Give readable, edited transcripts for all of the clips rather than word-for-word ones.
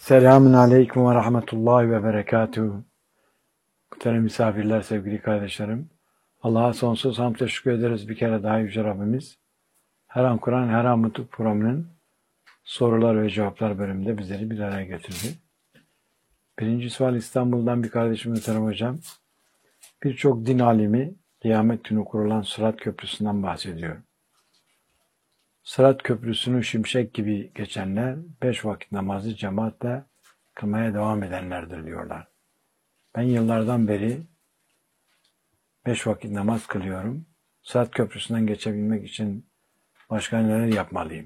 Selamun Aleyküm ve Rahmetullahi ve Berekatuhu. Muhterem misafirler, sevgili kardeşlerim. Allah'a sonsuz hamd teşekkür ederiz bir kere daha Yüce Rabbimiz. Her an Kur'an, her an Nutuk programının sorular ve cevaplar bölümünde bizleri bir araya getirdi. Birinci sual İstanbul'dan bir kardeşim Muhterem Hocam. Birçok din alimi kıyamet günü kurulan Sırat Köprüsü'nden bahsediyor. Sırat Köprüsü'nü şimşek gibi geçenler 5 vakit namazı cemaatle kılmaya devam edenlerdir diyorlar. Ben yıllardan beri 5 vakit namaz kılıyorum. Sırat Köprüsü'nden geçebilmek için başka neler yapmalıyım?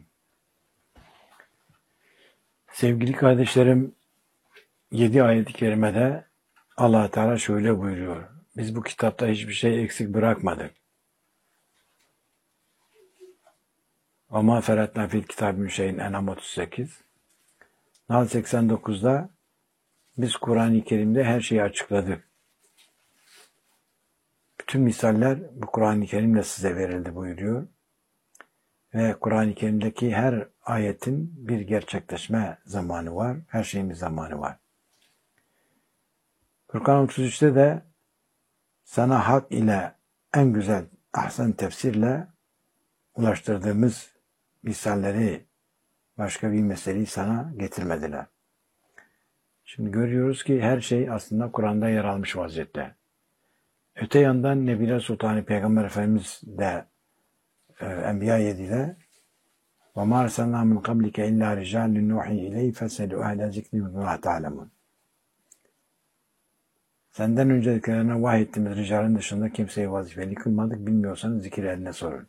Sevgili kardeşlerim, 7 ayet-i kerimede Allah Teala şöyle buyuruyor. Biz bu kitapta hiçbir şey eksik bırakmadık. وَمَا فَرَتْنَا فِي الْكِتَابِ مِنْ شَيْءٍ En'am 38. Nahl 89'da biz Kur'an-ı Kerim'de her şeyi açıkladık. Bütün misaller bu Kur'an-ı Kerim'le size verildi buyuruyor. Ve Kur'an-ı Kerim'deki her ayetin bir gerçekleşme zamanı var. Her şeyin bir zamanı var. Furkan 33'te de sana hak ile en güzel ahsen tefsirle ulaştırdığımız misalleri, başka bir meseleyi sana getirmediler. Şimdi görüyoruz ki her şey aslında Kur'an'da yer almış vaziyette. Öte yandan Nebile Sultanı Peygamber Efendimiz de Enbiya 7'de وَمَا أَرْسَلْنَا مِنْ قَبْلِكَ إِلَّا رِجَالٌ نُوحِي إِلَيْهِ فَاسْأَلُوا أَهْلَ الذِّكْرِ إِن كُنتُمْ لَا تَعْلَمُونَ. Senden öncekilerine vahyettiğimiz rijalin dışında kimseyi vazifeli kılmadık. Bilmiyorsanız zikir eline sorun.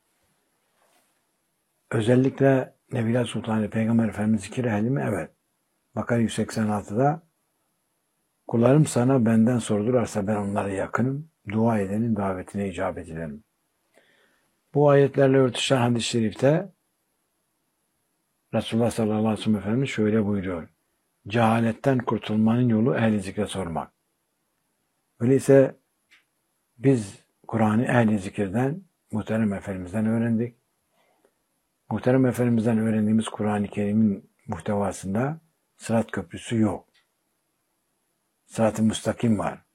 Özellikle Nebile Sultanı Peygamber Efendimiz zikir ehli mi? Evet. Bakara 186'da kullarım sana benden sordularsa ben onlara yakınım. Dua edenin davetine icabet ederim. Bu ayetlerle örtüşen hadis-i şerifte Resulullah sallallahu aleyhi ve sellem Efendimiz şöyle buyuruyor. Cehaletten kurtulmanın yolu ehli zikre sormak. Öyleyse biz Kur'an'ı ehli zikirden, Muhterem Efendimiz'den öğrendik. Muhterem Efendimiz'den öğrendiğimiz Kur'an-ı Kerim'in muhtevasında Sırat Köprüsü yok. Sırat-ı Müstakim var.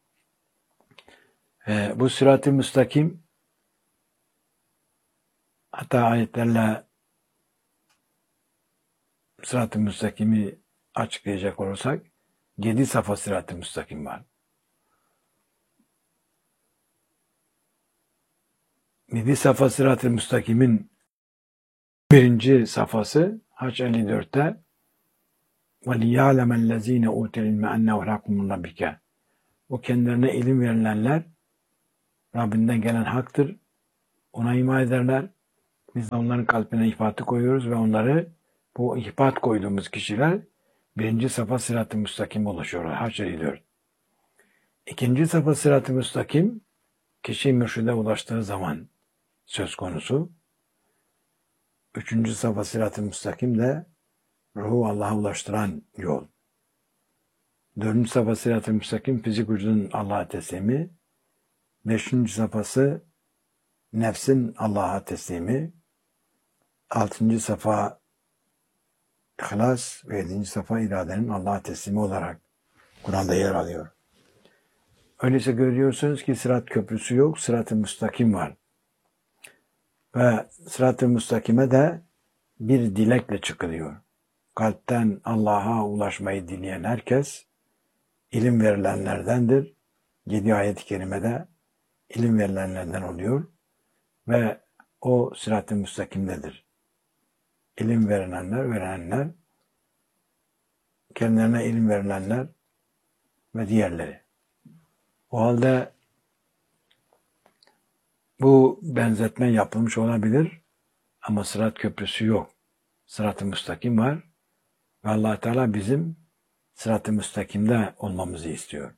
Bu Sırat-ı Müstakim hatta ayetlerle Sırat-ı Müstakim'i açıklayacak olursak 7 safa Sırat-ı Müstakim var. 7 safa Sırat-ı Müstakim'in birinci safhası Haç 54'te وَلِيَعْلَمَ الَّذ۪ينَ اُوتَ الْاِلْمَ اَنَّهُ الْحَقُّ مِنْ رَبِّكَ. O kendilerine ilim verilenler Rabbinden gelen haktır. Ona iman ederler. Biz de onların kalbine ihbatı koyuyoruz ve onları bu ihbat koyduğumuz kişiler birinci safa Sırat-ı Müstakim ulaşıyorlar. Haç 54. İkinci safa Sırat-ı Müstakim kişi mürşide ulaştığı zaman söz konusu. Üçüncü safa Sırat-ı Müstakim de ruhu Allah'a ulaştıran yol. Dördüncü safa Sırat-ı Müstakim fizik vücudun Allah'a teslimi. Beşinci safhası nefsin Allah'a teslimi. Altıncı safa İhlas ve yedinci safa iradenin Allah'a teslimi olarak Kur'an'da yer alıyor. Öyleyse görüyorsunuz ki Sırat Köprüsü yok, Sırat-ı Müstakim var. Ve Sırat-ı Müstakim'e de bir dilekle çıkılıyor. Kalpten Allah'a ulaşmayı dileyen herkes ilim verilenlerdendir. 7 ayet-i kerimede ilim verilenlerden oluyor ve o Sırat-ı Müstakim'dedir. İlim verenler, kendilerine ilim verilenler ve diğerleri. O halde bu benzetme yapılmış olabilir ama Sırat Köprüsü yok. Sırat-ı Müstakim var ve Allah Teala bizim Sırat-ı Müstakim'de olmamızı istiyor.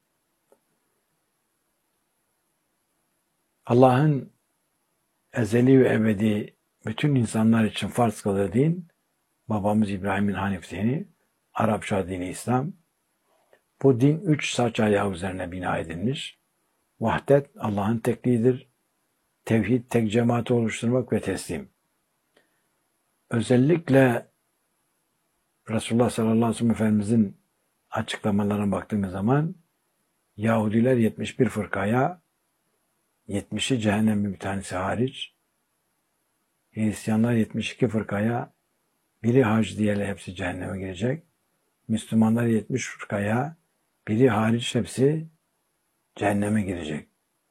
Allah'ın ezeli ve ebedi bütün insanlar için farz kıldığı din, babamız İbrahim'in Hanif dini, Arapça dini İslam. Bu din 3 saç ayağı üzerine bina edilmiş. Vahdet Allah'ın tekliğidir. Tevhid, tek cemaati oluşturmak ve teslim. Özellikle Resulullah sallallahu aleyhi ve sellem Efendimizin açıklamalarına baktığımız zaman Yahudiler 71 fırkaya, 70'i cehennemin bir tanesi hariç, Hristiyanlar 72 fırkaya, biri hac diğerleri hepsi cehenneme girecek. Müslümanlar 70 fırkaya, biri hariç hepsi cehenneme girecek.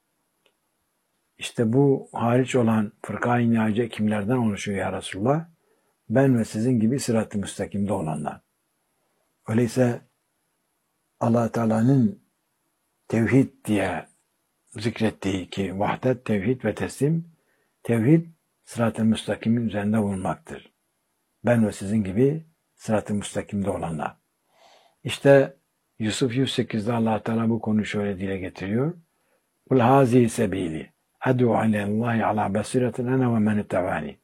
İşte bu hariç olan fırka-i nihace kimlerden oluşuyor ya Resulullah? Ben ve sizin gibi sırat-ı müstakimde olanlar. Öyleyse Allah Teala'nın tevhid diye zikrettiği ki vahdet, tevhid ve teslim, tevhid sırat-ı müstakimin üzerinde bulunmaktır. Ben ve sizin gibi sırat-ı müstakimde olanlar. İşte Yusuf 108'de Allah Teala bu konuyu şöyle dile getiriyor. Kul hazihi sebili ed'u alallahi ala basiretin ene ve men ittabani.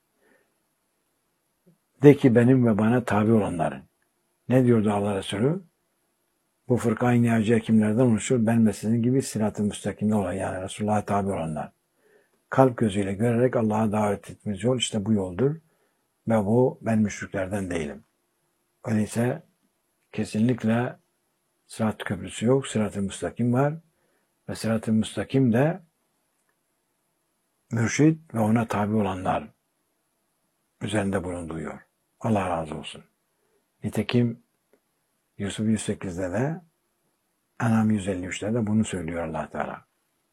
De ki benim ve bana tabi olanların. Ne diyordu Allah Resulü? Bu fırka-i nihace kimlerden oluşur? Ben ve sizin gibi sırat-ı müstakimde olan, yani Resulullah'a tabi olanlar. Kalp gözüyle görerek Allah'a davet ettiğimiz yol işte bu yoldur. Ve bu, ben müşriklerden değilim. Öyleyse kesinlikle sırat köprüsü yok. Sırat-ı müstakim var. Ve sırat-ı müstakim de mürşid ve ona tabi olanlar üzerinde bulunduruyor. Allah razı olsun. Nitekim Yusuf 108'de de En'am 153'te de bunu söylüyor Allah Teala.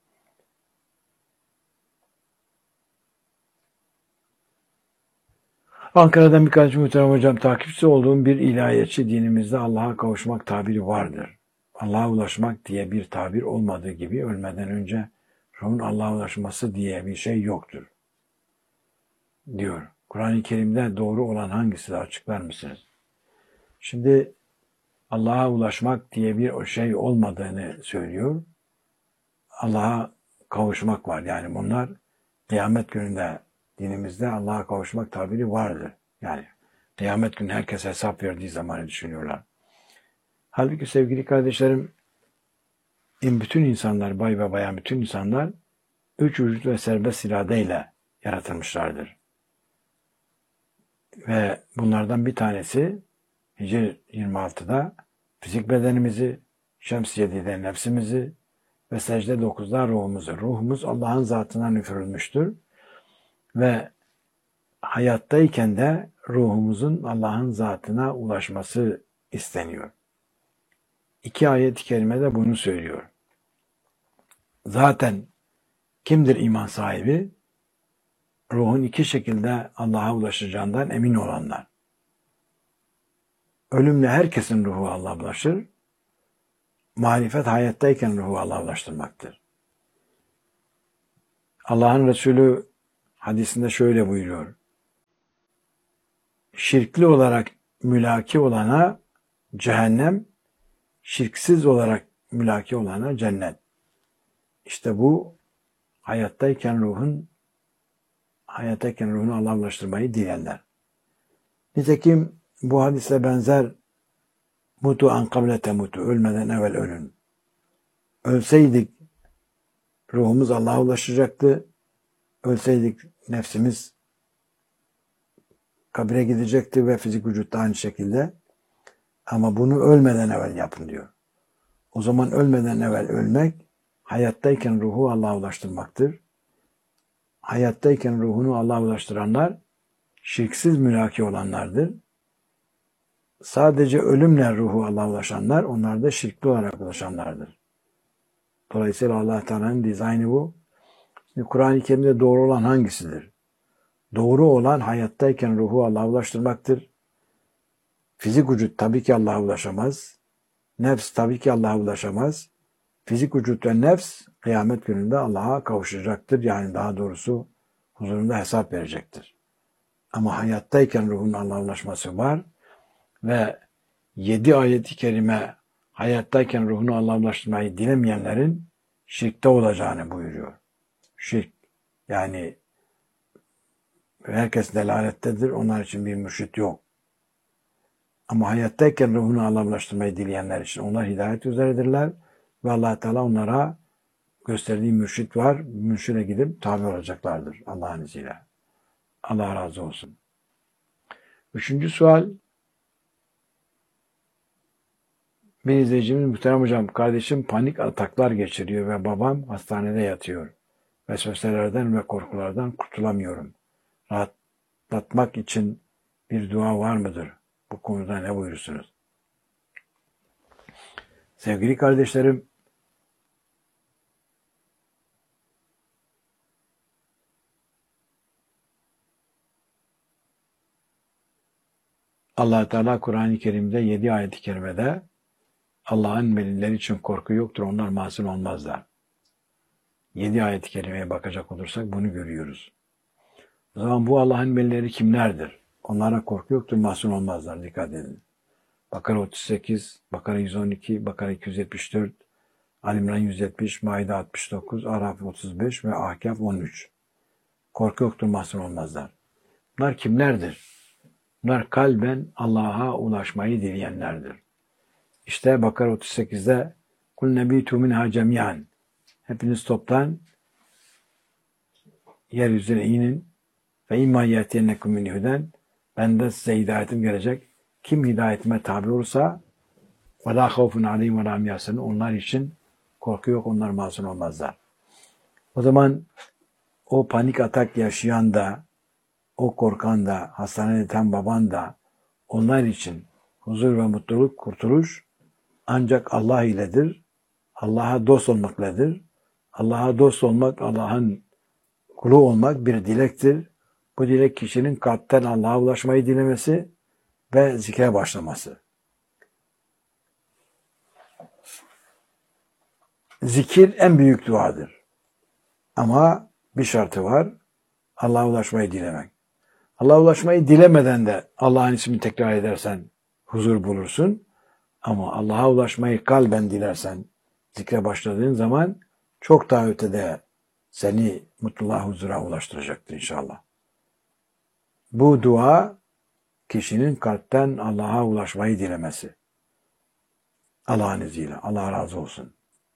Ankara'dan birkaç muhterem hocam, takipçisi olduğum bir ilahiyatçı dinimizde Allah'a kavuşmak tabiri vardır. Allah'a ulaşmak diye bir tabir olmadığı gibi ölmeden önce ruhun Allah'a ulaşması diye bir şey yoktur, diyor. Kur'an-ı Kerim'de doğru olan hangisi de açıklar mısınız? Şimdi Allah'a ulaşmak diye bir şey olmadığını söylüyor. Allah'a kavuşmak var. Yani bunlar kıyamet gününde dinimizde Allah'a kavuşmak tabiri vardır. Yani kıyamet günü herkes hesap verdiği zamanı düşünüyorlar. Halbuki sevgili kardeşlerim, bütün insanlar, bay ve bayan bütün insanlar üç vücut ve serbest iradeyle yaratılmışlardır. Ve bunlardan bir tanesi Hicr 26'da fizik bedenimizi, Şems 7'de nefsimizi ve secde 9'da ruhumuzu. Ruhumuz Allah'ın zatından üfürülmüştür. Ve hayattayken de ruhumuzun Allah'ın zatına ulaşması isteniyor. 2 ayet-i kerimede bunu söylüyor. Zaten kimdir iman sahibi? Ruhun 2 şekilde Allah'a ulaşacağından emin olanlar. Ölümle herkesin ruhu Allah'a ulaşır. Marifet hayattayken ruhu Allah'a ulaştırmaktır. Allah'ın Resulü hadisinde şöyle buyuruyor. Şirkli olarak mülaki olana cehennem, şirksiz olarak mülaki olana cennet. İşte bu hayattayken ruhunu Allah'a ulaştırmayı dileyenler. Nitekim bu hadise benzer mutu an kable temutu, ölmeden evvel ölün. Ölseydik ruhumuz Allah'a ulaşacaktı. Ölseydik nefsimiz kabire gidecekti ve fizik vücutta aynı şekilde. Ama bunu ölmeden evvel yapın diyor. O zaman ölmeden evvel ölmek, hayattayken ruhu Allah'a ulaştırmaktır. Hayattayken ruhunu Allah'a ulaştıranlar şirksiz mülaki olanlardır. Sadece ölümle ruhu Allah'a ulaşanlar, onlar da şirkli olarak ulaşanlardır. Dolayısıyla Allah Teala'nın dizaynı bu. Şimdi Kur'an-ı Kerim'de doğru olan hangisidir? Doğru olan hayattayken ruhu Allah'a ulaştırmaktır. Fizik vücut tabii ki Allah'a ulaşamaz. Nefs tabii ki Allah'a ulaşamaz. Fizik vücut ve nefs kıyamet gününde Allah'a kavuşacaktır. Yani daha doğrusu huzurunda hesap verecektir. Ama hayattayken ruhun Allah'a ulaşması var ve 7 ayet-i kerime hayattayken ruhunu Allah'a ulaştırmayı dilemeyenlerin şirkte olacağını buyuruyor. Şirk, yani herkes delalettedir, onlar için bir mürşit yok. Ama hayattayken ruhunu Allah'a ulaştırmayı dileyenler için onlar hidayet üzeredirler ve Allah Teala onlara gösterdiği mürşit var, mürşide gidip tabi olacaklardır Allah'ın izniyle. Allah razı olsun. 3. sual, Bir izleyicimiz, muhterem hocam, kardeşim panik ataklar geçiriyor ve babam hastanede yatıyor. Vesveselerden ve korkulardan kurtulamıyorum. Rahatlatmak için bir dua var mıdır? Bu konuda ne buyurursunuz? Sevgili kardeşlerim, Allah Teala Kur'an-ı Kerim'de 7 ayet-i kerimede Allah'ın velileri için korku yoktur, onlar masum olmazlar. 7 ayet-i kerimeye bakacak olursak bunu görüyoruz. O zaman bu Allah'ın velileri kimlerdir? Onlara korku yoktur, masum olmazlar. Dikkat edin. Bakara 38, Bakara 112, Bakara 274, Ali İmran 170, Maide 69, Araf 35 ve Ahkaf 13. Korku yoktur, masum olmazlar. Bunlar kimlerdir? Bunlar kalben Allah'a ulaşmayı dileyenlerdir. İşte Bakara 38'de kul nebitu minha cemiyan. Hepiniz toptan yeryüzüne inin ve imma yetiyennekum min huden. Ben de size hidayetim gelecek. Kim hidayetime tabi olursa ve la havfun aleyhim ve la hum yahzanun. Onlar için korku yok, onlar masum olmazlar. O zaman o panik atak yaşayan da, o korkan da, hastanede yatan baban da, onlar için huzur ve mutluluk, kurtuluş ancak Allah iledir. Allah'a dost olmakladır. Allah'a dost olmak, Allah'ın kulu olmak bir dilektir. Bu dilek kişinin kalpten Allah'a ulaşmayı dilemesi ve zikre başlaması. Zikir en büyük duadır. Ama bir şartı var. Allah'a ulaşmayı dilemek. Allah'a ulaşmayı dilemeden de Allah'ın ismini tekrar edersen huzur bulursun. Ama Allah'a ulaşmayı kalben dilersen, zikre başladığın zaman çok daha ötede seni mutluluğa, huzura ulaştıracaktır inşallah. Bu dua kişinin kalpten Allah'a ulaşmayı dilemesi. Allah'ın izniyle. Allah razı olsun.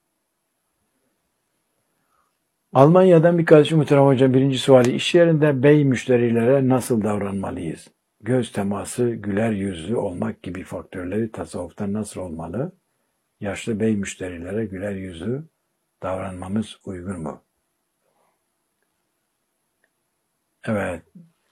Almanya'dan bir kardeşim muhterem hocam, birinci suali, iş yerinde bey müşterilere nasıl davranmalıyız? Göz teması, güler yüzlü olmak gibi faktörleri tasavvufta nasıl olmalı? Yaşlı bey müşterilere güler yüzlü davranmamız uygun mu? Evet.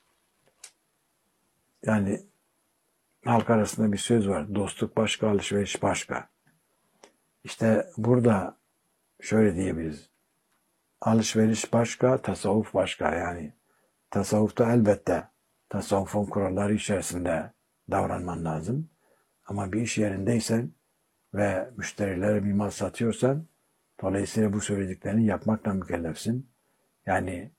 Yani halk arasında bir söz var. Dostluk başka, alışveriş başka. İşte burada şöyle diyebiliriz. Alışveriş başka, tasavvuf başka. Yani tasavvufta elbette tasavvufun kuralları içerisinde davranman lazım. Ama bir iş yerindeysen ve müşterilere bir mal satıyorsan, dolayısıyla bu söylediklerini yapmakla mükellefsin. Yani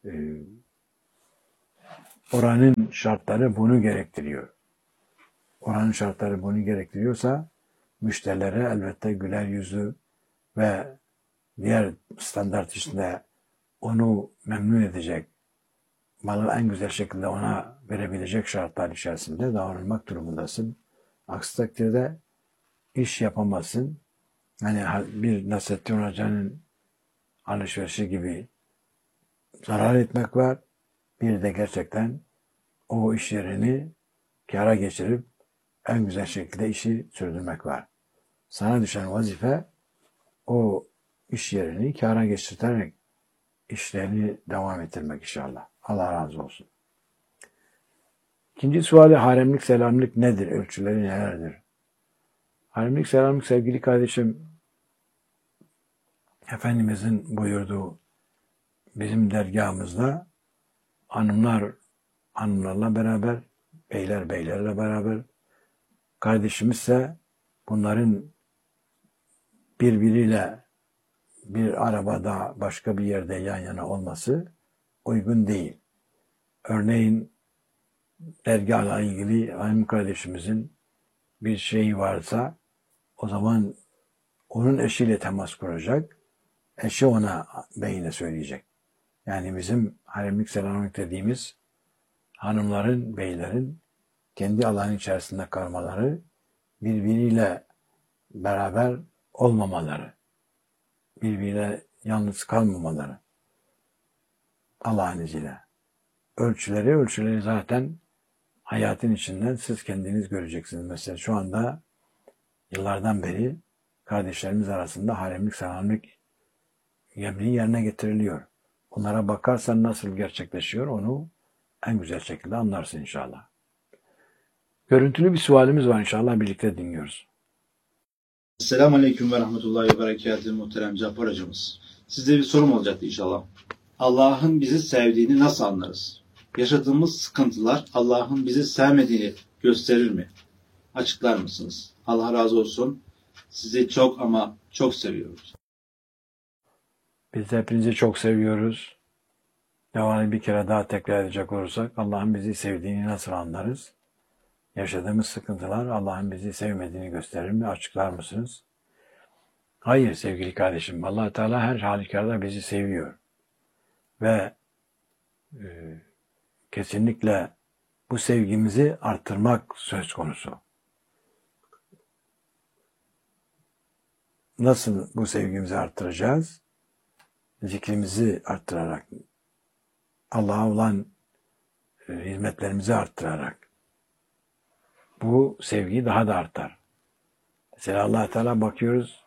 oranın şartları bunu gerektiriyor. Oranın şartları bunu gerektiriyorsa müşterilere elbette güler yüzlü ve diğer standart içinde onu memnun edecek, malı en güzel şekilde ona verebilecek şartlar içerisinde davranmak durumundasın. Aksi takdirde iş yapamazsın. Yani bir Nasrettin Hoca'nın alışverişi gibi zarar etmek var. Bir de gerçekten o iş yerini kâra geçirip en güzel şekilde işi sürdürmek var. Sana düşen vazife o iş yerini kâra geçirterek işlerini devam ettirmek inşallah. Allah razı olsun. İkinci suali, haremlik selamlık nedir? Ölçüleri nelerdir? Haremlik selamlık sevgili kardeşim, Efendimizin buyurduğu bizim dergahımızda hanımlar hanımlarla beraber, beyler beylerle beraber, kardeşimizse bunların birbiriyle bir arabada başka bir yerde yan yana olması uygun değil. Örneğin dergahla ilgili hanım kardeşimizin bir şeyi varsa o zaman onun eşiyle temas kuracak. Eşi ona beyine söyleyecek. Yani bizim haremlik selamlık dediğimiz hanımların, beylerin kendi alanı içerisinde kalmaları, birbiriyle beraber olmamaları, birbiriyle yalnız kalmamaları. Allah'ın izniyle. Ölçüleri zaten hayatın içinden siz kendiniz göreceksiniz. Mesela şu anda yıllardan beri kardeşlerimiz arasında haremlik, selamlık yemeği yerine getiriliyor. Onlara bakarsan nasıl gerçekleşiyor onu en güzel şekilde anlarsın inşallah. Görüntülü bir sualimiz var inşallah birlikte dinliyoruz. Selamun Aleyküm ve Rahmetullahi ve Berekatuhu muhterem Cafer hocamız. Size bir sorum olacaktı inşallah. Allah'ın bizi sevdiğini nasıl anlarız? Yaşadığımız sıkıntılar Allah'ın bizi sevmediğini gösterir mi? Açıklar mısınız? Allah razı olsun. Sizi çok ama çok seviyoruz. Biz de hepinizi çok seviyoruz. Devamlı bir kere daha tekrar edecek olursak Allah'ın bizi sevdiğini nasıl anlarız? Yaşadığımız sıkıntılar Allah'ın bizi sevmediğini gösterir mi? Açıklar mısınız? Hayır sevgili kardeşim. Allah Teala her halükarda bizi seviyor. Ve kesinlikle bu sevgimizi arttırmak söz konusu. Nasıl bu sevgimizi arttıracağız? Zikrimizi arttırarak, Allah'a olan hizmetlerimizi arttırarak. Bu sevgi daha da artar. Mesela Allah Teala bakıyoruz,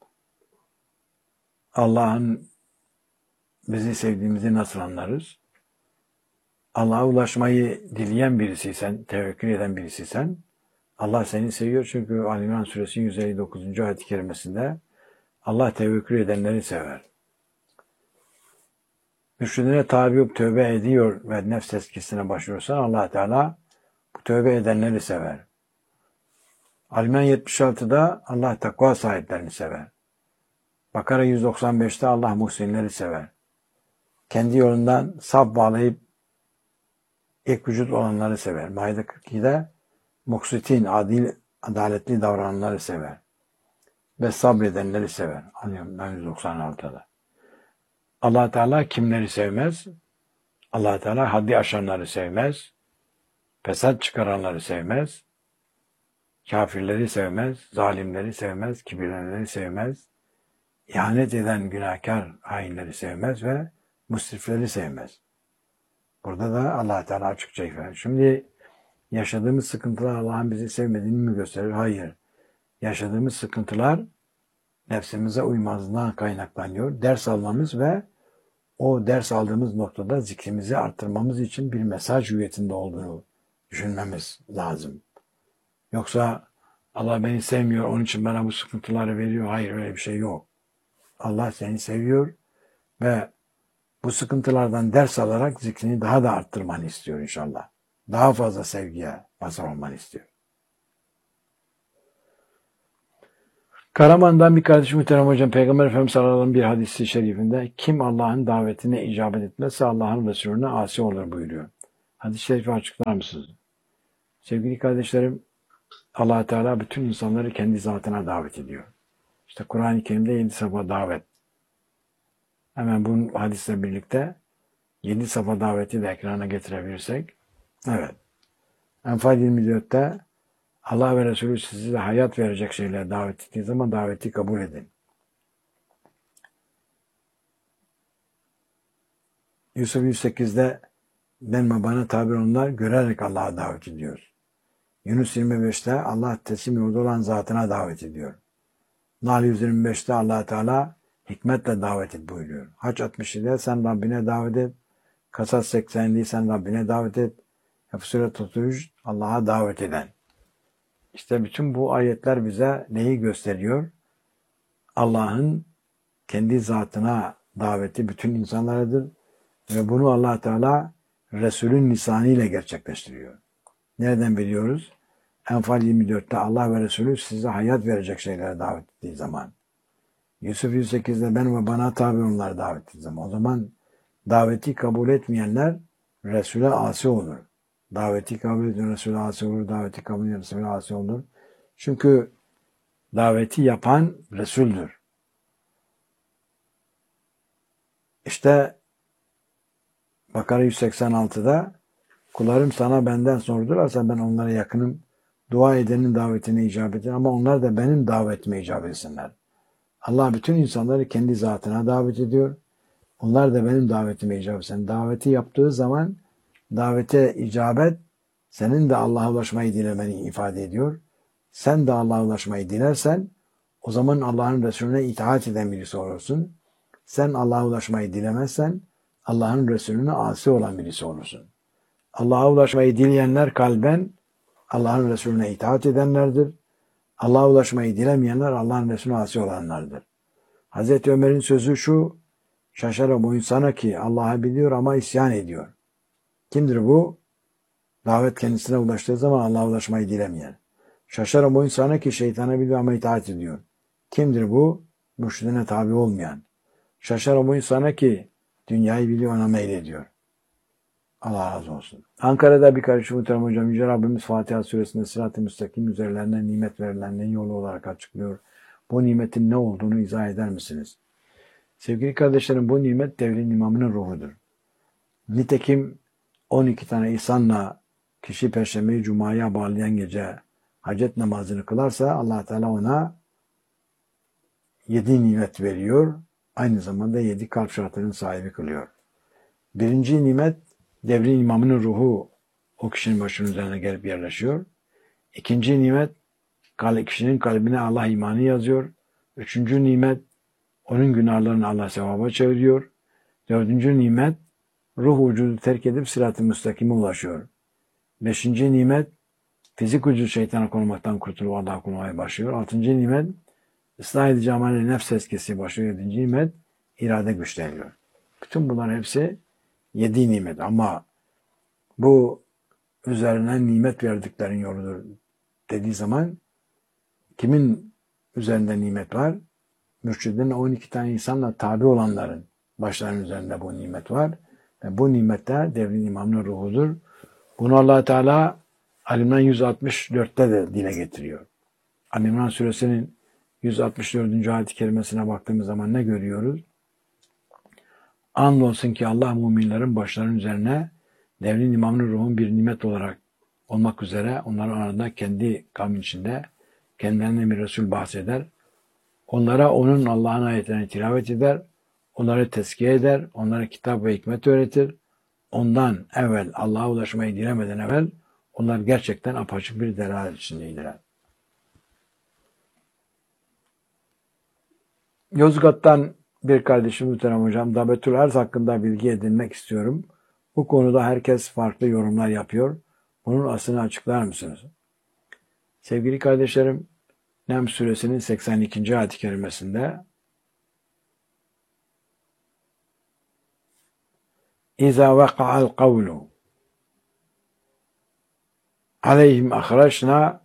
Allah'ın bizi sevdiğimizi nasıl anlarız? Allah'a ulaşmayı dileyen birisiysen, tevekkül eden birisiysen, Allah seni seviyor çünkü Ali İmran Suresi 159. ayet-i kerimesinde Allah tevekkül edenleri sever. Mürşidine tabi olup tövbe ediyor ve nefs eskisine başvurursan Allah Teala bu tövbe edenleri sever. Ali-İmran 76'da Allah takva sahiplerini sever. Bakara 195'te Allah muhsinleri sever. Kendi yolundan saf bağlayıp ek vücut olanları sever. Maide 42'de muksitin, adil, adaletli davrananları sever. Ve sabredenleri sever. Ali-İmran 196'da. Allah Teala kimleri sevmez? Allah Teala haddi aşanları sevmez. Fesat çıkaranları sevmez. Kafirleri sevmez. Zalimleri sevmez. Kibirlenenleri sevmez. İhanet eden günahkar hainleri sevmez ve musrifleri sevmez. Burada da Allah Teala açıkça ifade. Şimdi yaşadığımız sıkıntılar Allah'ın bizi sevmediğini mi gösterir? Hayır. Yaşadığımız sıkıntılar nefsimize uymazlığından kaynaklanıyor. Ders almamız ve o ders aldığımız noktada zikrimizi arttırmamız için bir mesaj hüviyetinde olduğunu düşünmemiz lazım. Yoksa Allah beni sevmiyor, onun için bana bu sıkıntıları veriyor. Hayır, öyle bir şey yok. Allah seni seviyor ve bu sıkıntılardan ders alarak zikrini daha da arttırmanı istiyor inşallah. Daha fazla sevgiye mazhar olmanı istiyor. Karaman'dan bir kardeşim muhterem hocam, Peygamber Efendimiz sallallahu aleyhi ve sellem bir hadisi şerifinde kim Allah'ın davetine icabet etmezse Allah'ın Resulüne asi olur buyuruyor. Hadis-i şerifi açıklar mısınız? Sevgili kardeşlerim, Allah Teala bütün insanları kendi zatına davet ediyor. İşte Kur'an-ı Kerim'de 7 safa davet. Hemen bu hadisle birlikte 7 safa daveti de ekrana getirebilirsek. Evet. Enfal 24'te Allah ve Resulü size hayat verecek şeylere davet ettiği zaman daveti kabul edin. Yusuf 108'de ben ve bana tabi olanlar görerek Allah'a davet ediyor. Yunus 25'te Allah teslim yolda olan zatına davet ediyor. Nahl 125'te Allah Teala hikmetle davet et buyuruyor. Hac 67'de sen Rabbine davet et. Kasas 80'de sen Rabbine davet et. Fussilet 33 Allah'a davet eden. İşte bütün bu ayetler bize neyi gösteriyor? Allah'ın kendi zatına daveti bütün insanlaradır ve bunu Allah Teala Resul'ün lisanıyla gerçekleştiriyor. Nereden biliyoruz? Enfal 24'te Allah ve Resulü size hayat verecek şeylere davet ettiği zaman. Yusuf 108'de ben ve bana tabi onları davet ettiği zaman. O zaman daveti kabul etmeyenler Resul'e asi olur. Daveti kabul eden Resul'e asi olur. Daveti kabul eden Resul'e asi olur. Çünkü daveti yapan Resul'dür. İşte Bakara 186'da kullarım sana benden sordularsa ben onlara yakınım. Dua edenin davetine icabet edin ama onlar da benim davetime icabet etsinler. Allah bütün insanları kendi zatına davet ediyor. Onlar da benim davetime icabet etsin. Daveti yaptığı zaman davete icabet senin de Allah'a ulaşmayı dilemeni ifade ediyor. Sen de Allah'a ulaşmayı dilersen o zaman Allah'ın Resulüne itaat eden birisi olursun. Sen Allah'a ulaşmayı dilemezsen Allah'ın Resulüne asi olan birisi olursun. Allah'a ulaşmayı dileyenler kalben Allah'ın Resulüne itaat edenlerdir. Allah'a ulaşmayı dilemeyenler Allah'ın Resulüne asi olanlardır. Hazreti Ömer'in sözü şu: şaşarım o insana ki Allah'ı biliyor ama isyan ediyor. Kimdir bu? Davet kendisine ulaştığı zaman Allah'a ulaşmayı dilemeyen. Şaşarım o insana ki şeytana biliyor ama itaat ediyor. Kimdir bu? Mürşidine tabi olmayan. Şaşarım o insana ki dünyayı biliyor ona meylediyor. Allah razı olsun. Ankara'da bir kardeşim muhterem hocam, Yüce Rabbimiz Fatiha suresinde sırat-ı müstakim üzerlerine nimet verilenlerin yolu olarak açıklıyor. Bu nimetin ne olduğunu izah eder misiniz? Sevgili kardeşlerim, bu nimet devrin imamının ruhudur. Nitekim 12 tane ihsanla kişi Perşembe'yi Cuma'ya bağlayan gece hacet namazını kılarsa Allah Teala ona 7 nimet veriyor. Aynı zamanda 7 kalp şartının sahibi kılıyor. Birinci nimet devrin imamının ruhu o kişinin başının üzerine gelip yerleşiyor. İkinci nimet kişinin kalbine Allah imanı yazıyor. Üçüncü nimet onun günahlarını Allah sevaba çeviriyor. Dördüncü nimet ruh vücudu terk edip sırat-ı müstakime ulaşıyor. Beşinci nimet fizik vücudu şeytana konmaktan kurtulup Allah'a kullanmaya başlıyor. Altıncı nimet ıslah edici ameli nefs eskisi başlıyor. Yedinci nimet irade güçleniyor. Bütün bunlar hepsi 7 nimet ama bu üzerine nimet verdiklerin yoludur dediği zaman kimin üzerinde nimet var? Mürşidin 12 tane insanla tabi olanların başlarının üzerinde bu nimet var. Ve bu nimetler devrin imamının ruhudur. Bunu Allah Teala Ali-İmran 164'te de dile getiriyor. Ali-İmran suresinin 164. ayet-i kerimesine baktığımız zaman ne görüyoruz? Andolsun ki Allah müminlerin başlarının üzerine devrin imamının ruhun bir nimet olarak olmak üzere onların arasında kendi kavmin içinde kendilerine bir Resul bahseder. Onlara onun Allah'ın ayetlerini tilavet eder. Onları tezkiye eder. Onlara kitap ve hikmet öğretir. Ondan evvel Allah'a ulaşmayı dilemeden evvel onlar gerçekten apaçık bir delalet içindeydiler. Yozgat'tan bir kardeşim muhterem hocam, Dabetül Arz hakkında bilgi edinmek istiyorum. Bu konuda herkes farklı yorumlar yapıyor. Bunun aslını açıklar mısınız? Sevgili kardeşlerim, Nem suresinin 82. ayet-i kerimesinde İza vaka'al kavlu aleyhim ahraçna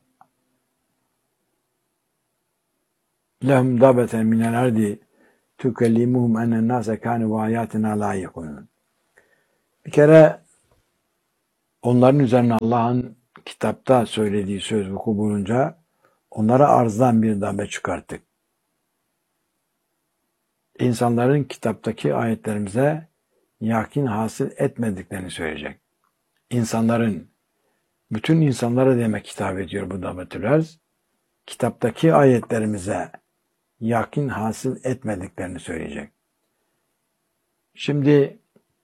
lehum dabeten minel ardi tükellimuhum ennen nase kânu ve ayatina la yekunun. Bir kere onların üzerine Allah'ın kitapta söylediği söz vuku bulunca onlara arzdan bir dabe çıkarttık. İnsanların kitaptaki ayetlerimize yakin hasıl etmediklerini söyleyecek. İnsanların, bütün insanlara demek hitap ediyor bu Dabetül Arz. Kitaptaki ayetlerimize yakin hasıl etmediklerini söyleyecek. Şimdi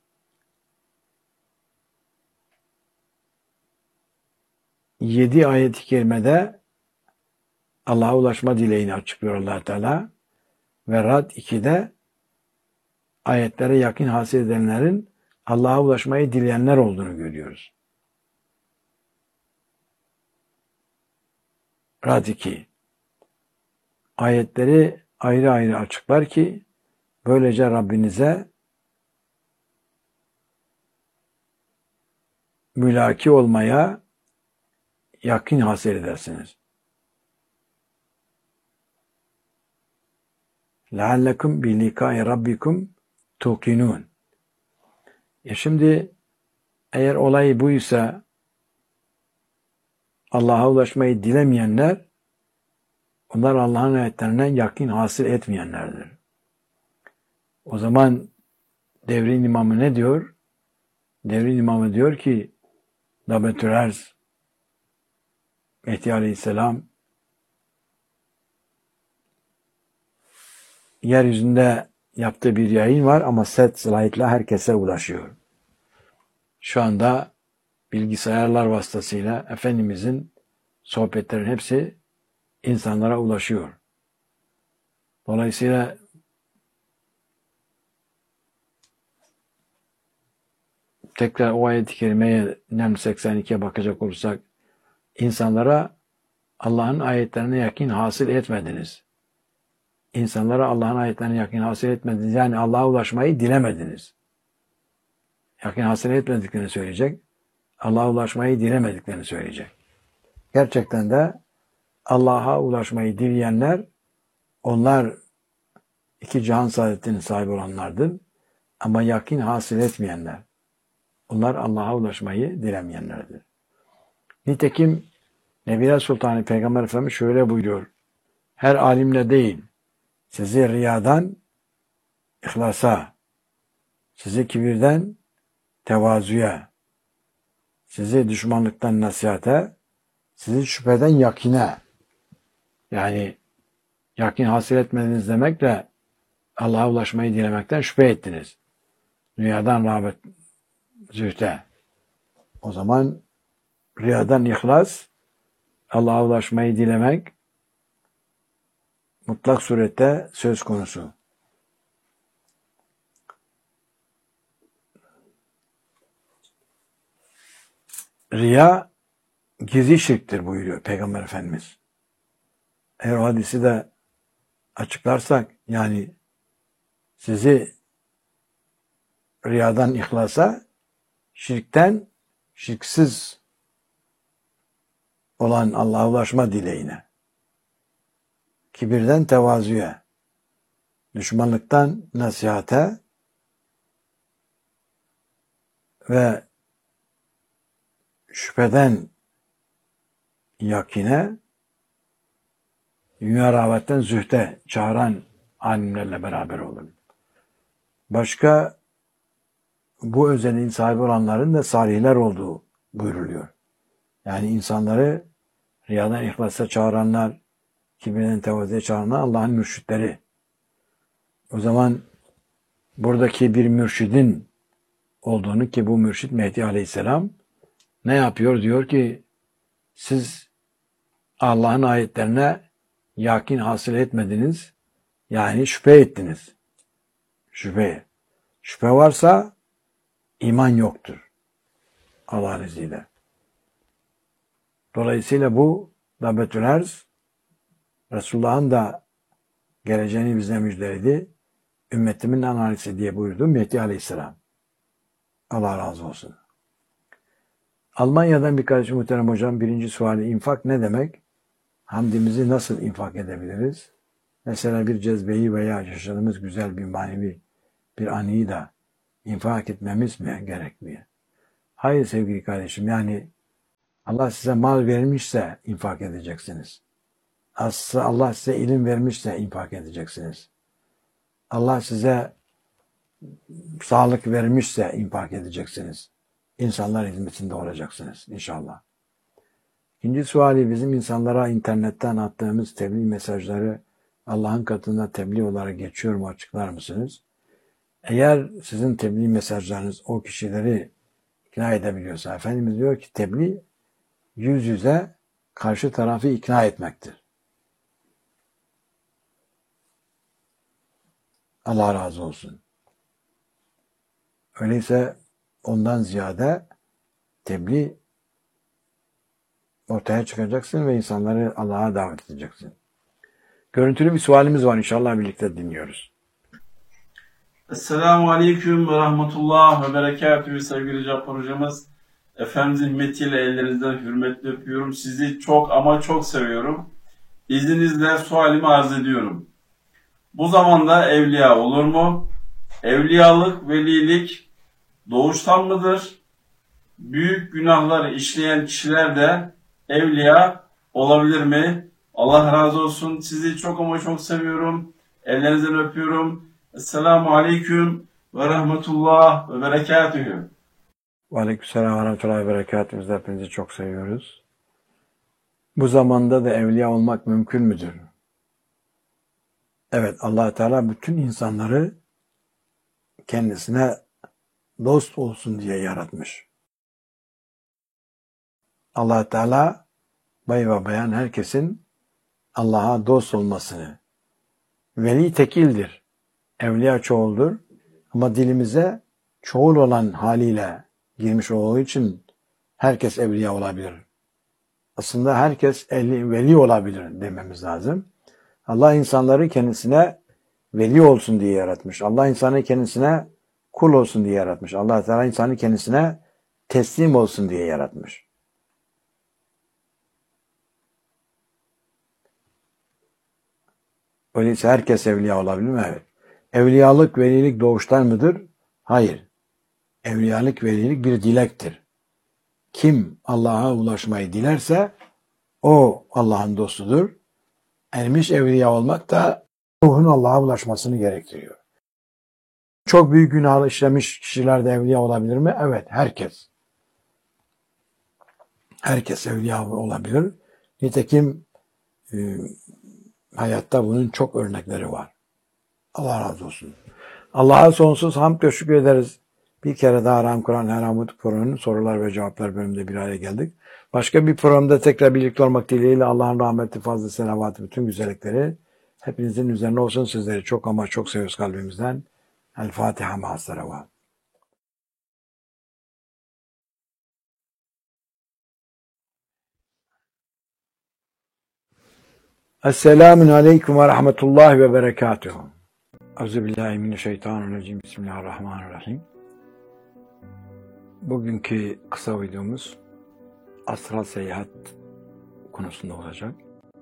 yedi ayet-i kerimede Allah'a ulaşma dileğini açıklıyor Allah Teala ve Rad 2'de ayetlere yakın hasıl edenlerin Allah'a ulaşmayı dileyenler olduğunu görüyoruz. Rad 2 ayetleri ayrı ayrı açıklar ki böylece Rabbinize mülaki olmaya yakın hasıl edersiniz. لَعَلَّكُمْ بِلِقَاءِ رَبِّكُمْ تُوقِنُونَ. Şimdi eğer olay buysa Allah'a ulaşmayı dilemeyenler onlar Allah'ın ayetlerine yakın hasıl etmeyenlerdir. O zaman devrin imamı ne diyor? Devrin imamı diyor ki Dabetül Arz Mehdi Aleyhisselam yeryüzünde yaptığı bir yayın var ama set slaytla herkese ulaşıyor. Şu anda bilgisayarlar vasıtasıyla Efendimizin sohbetlerin hepsi insanlara ulaşıyor. Dolayısıyla tekrar o ayet-i kerimeye Nem 82'ye bakacak olursak insanlara Allah'ın ayetlerine yakin hasıl etmediniz. İnsanlara Allah'ın ayetlerine yakin hasıl etmediniz. Yani Allah'a ulaşmayı dilemediniz. Yakin hasıl etmediklerini söyleyecek. Allah'a ulaşmayı dilemediklerini söyleyecek. Gerçekten de Allah'a ulaşmayı dileyenler, onlar iki cihan saadetinin sahibi olanlardır. Ama yakin hasıl etmeyenler, onlar Allah'a ulaşmayı dilemeyenlerdir. Nitekim Nebiler Sultanı Peygamber Efendimiz şöyle buyuruyor. Her alimle değil, sizi riyadan ihlasa, sizi kibirden tevazuya, sizi düşmanlıktan nasihate, sizi şüpheden yakine, yani yakin hasıl etmediniz demekle Allah'a ulaşmayı dilemekten şüphe ettiniz. Dünyadan rağbet, zühte. O zaman riyadan ihlas, Allah'a ulaşmayı dilemek mutlak surette söz konusu. Riya gizli şirktir buyuruyor Peygamber Efendimiz. Eğer o hadisi de açıklarsak, yani sizi riyadan ihlasa, şirkten şirksiz olan Allah'a ulaşma dileğine, kibirden tevazuya, düşmanlıktan nasihate ve şüpheden yakine, dünya rağbetten zühte çağıran alimlerle beraber olun. Başka bu özelliğin sahibi olanların da salihler olduğu buyruluyor. Yani insanları riyadan ihlasa çağıranlar, kibirden tevazuya çağıranlar Allah'ın mürşitleri. O zaman buradaki bir mürşidin olduğunu, ki bu mürşid Mehdi Aleyhisselam ne yapıyor? Diyor ki siz Allah'ın ayetlerine yakin hasıl etmediniz. Yani şüphe ettiniz. Şüphe. Şüphe varsa iman yoktur. Allah'ın izniyle. Dolayısıyla bu Dabetül Erz, Resulullah'ın da geleceğini bize müjdeledi. Ümmetimin analisi diye buyurdu Mehdi Aleyhisselam. Allah razı olsun. Almanya'dan bir kardeşim muhterem hocam, birinci suali, infak ne demek? Hamdimizi nasıl infak edebiliriz? Mesela bir cezbeyi veya yaşadığımız güzel bir manevi bir anıyı da infak etmemiz mi gerekmiyor? Hayır sevgili kardeşim, yani Allah size mal vermişse infak edeceksiniz. Allah size ilim vermişse infak edeceksiniz. Allah size sağlık vermişse infak edeceksiniz. İnsanlar hizmetinde olacaksınız inşallah. İkinci suali, bizim insanlara internetten attığımız tebliğ mesajları Allah'ın katında tebliğ olarak geçiyor mu, açıklar mısınız? Eğer sizin tebliğ mesajlarınız o kişileri ikna edebiliyorsa, Efendimiz diyor ki tebliğ yüz yüze karşı tarafı ikna etmektir. Allah razı olsun. Öyleyse ondan ziyade tebliğ ortaya çıkacaksın ve insanları Allah'a davet edeceksin. Görüntülü bir sualimiz var, inşallah birlikte dinliyoruz. Esselamu Aleyküm ve Rahmetullah ve Berekatühü sevgili Cappar hocamız. Efendimizin hürmetiyle ellerinizden hürmetle öpüyorum. Sizi çok ama çok seviyorum. İzninizle sualimi arz ediyorum. Bu zamanda evliya olur mu? Evliyalık, velilik doğuştan mıdır? Büyük günahları işleyen kişiler de evliya olabilir mi? Allah razı olsun. Sizi çok ama çok seviyorum. Ellerinizden öpüyorum. Esselamu Aleyküm ve Rahmetullah ve Berekatühü. Ve Aleykümselam ve Rahmetullah ve Berekatühü. Biz de hepinizi çok seviyoruz. Bu zamanda da evliya olmak mümkün müdür? Evet, Allah Teala bütün insanları kendisine dost olsun diye yaratmış. Allah Teala bay ve bayan herkesin Allah'a dost olmasını. Veli tekildir. Evliya çoğuldur. Ama dilimize çoğul olan haliyle girmiş olduğu için herkes evliya olabilir. Aslında herkes veli olabilir dememiz lazım. Allah insanları kendisine veli olsun diye yaratmış. Allah insanı kendisine kul olsun diye yaratmış. Allah Teala insanı kendisine teslim olsun diye yaratmış. Öyleyse herkes evliya olabilir mi? Evet. Evliyalık, velilik doğuştan mıdır? Hayır. Evliyalık, velilik bir dilektir. Kim Allah'a ulaşmayı dilerse o Allah'ın dostudur. Ermiş evliya olmak da ruhun Allah'a ulaşmasını gerektiriyor. Çok büyük günah işlemiş kişiler de evliya olabilir mi? Evet, herkes. Herkes evliya olabilir. Nitekim hayatta bunun çok örnekleri var. Allah razı olsun. Allah'a sonsuz hamd ve şükür ederiz. Bir kere daha Haram Kur'an Haramut programının sorular ve cevaplar bölümünde bir araya geldik. Başka bir programda tekrar birlikte olmak dileğiyle Allah'ın rahmeti, fazla selavatı, bütün güzellikleri hepinizin üzerine olsun. Sizleri çok ama çok seviyoruz kalbimizden. El Fatiha ma'as-salavat. Esselamun aleyküm ve rahmetullahi ve berekatuhu. Euzubillahimineşşeytanirracim. Bismillahirrahmanirrahim. Bugünkü kısa videomuz astral seyahat konusunda olacak.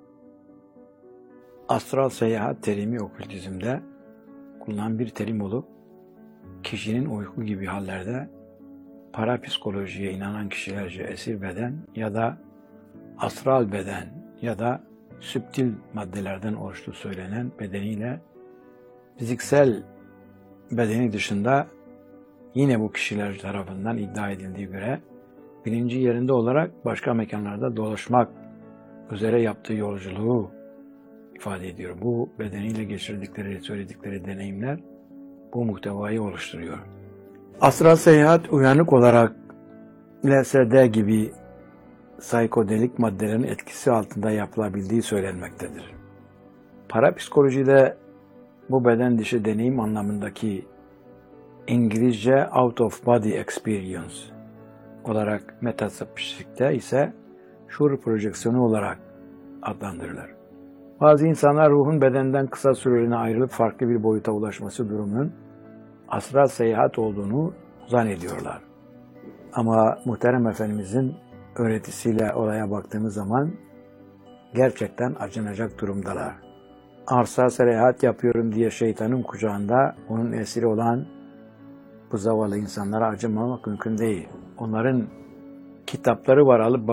Astral seyahat terimi okültizmde kullanılan bir terim olup kişinin uyku gibi hallerde parapsikolojiye inanan kişilerce esir beden ya da astral beden ya da süptil maddelerden oluştuğu söylenen bedeniyle fiziksel bedeni dışında yine bu kişiler tarafından iddia edildiği göre bilinci yerinde olarak başka mekanlarda dolaşmak üzere yaptığı yolculuğu ifade ediyor. Bu bedeniyle geçirdikleri, söyledikleri deneyimler bu muhtevayı oluşturuyor. Astral seyahat uyanık olarak LSD gibi psikodelik maddelerin etkisi altında yapılabildiği söylenmektedir. Parapsikolojide bu beden dışı deneyim anlamındaki İngilizce out of body experience olarak metafizikte ise şuur projeksiyonu olarak adlandırılır. Bazı insanlar ruhun bedenden kısa süreliğine ayrılıp farklı bir boyuta ulaşması durumunun astral seyahat olduğunu zannediyorlar. Ama Muhterem Efendimizin öğretisiyle olaya baktığımız zaman gerçekten acınacak durumdalar. Astral seyahat yapıyorum diye şeytanın kucağında onun esiri olan bu zavallı insanlara acımamak mümkün değil. Onların kitapları var, alıp